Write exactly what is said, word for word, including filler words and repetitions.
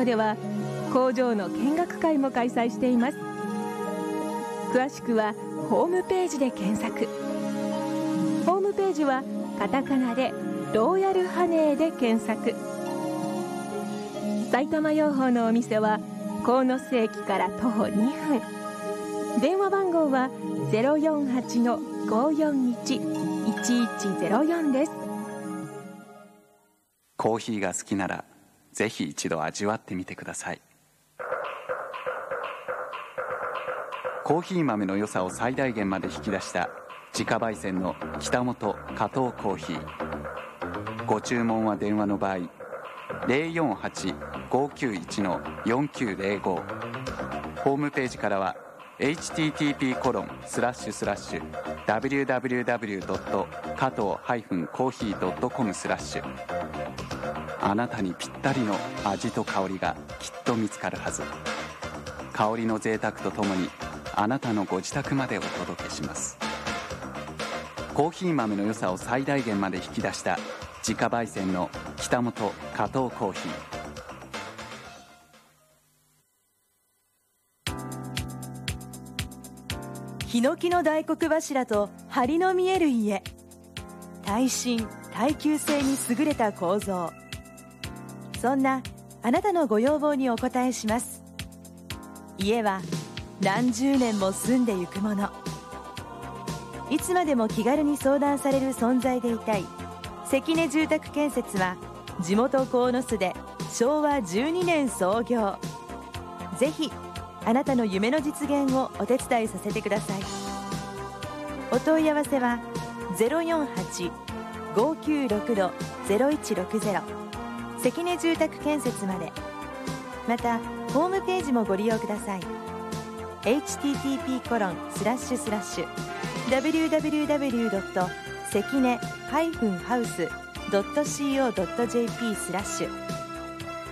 場では工場の見学会も開催しています。詳しくはホームページで検索。ホームページはカタカナでローヤルハネーで検索。埼玉養蜂のお店は鴻巣駅から徒歩にふん。電話番号は ゼロよんはち ごーよんいち いちいちゼロよん です。 コーヒーが好きならぜひ一度味わってみてください。コーヒー豆の良さを最大限まで引き出した自家焙煎の北本加藤コーヒー。ご注文は電話の場合 ゼロよんはち ごーきゅういち よんきゅうゼロご。 ホームページからは エイチティーティーピーコロンスラッシュスラッシュダブリューダブリューダブリュードット加藤コーヒードットコムスラッシュ。あなたにぴったりの味と香りがきっと見つかるはず。香りの贅沢とともにあなたのご自宅までお届けします。コーヒー豆の良さを最大限まで引き出した自家焙煎の北本加藤コーヒー。 ヒノキの大黒柱と梁の見える家。耐震耐久性に優れた構造。そんなあなたのご要望にお応えします。家は何十年も住んでゆくもの。いつまでも気軽に相談される存在でいたい関根住宅建設は、地元鴻巣でしょうわじゅうにねん創業。ぜひあなたの夢の実現をお手伝いさせてください。お問い合わせは ゼロよんはち ごーきゅうろく ゼロいちろくゼロ 関根住宅建設まで。またホームページもご利用ください。 エイチティーティーピーコロンスラッシュスラッシュダブリューダブリューダブリュードット関根ハウスドットシーオードットジェーピー スラッシュ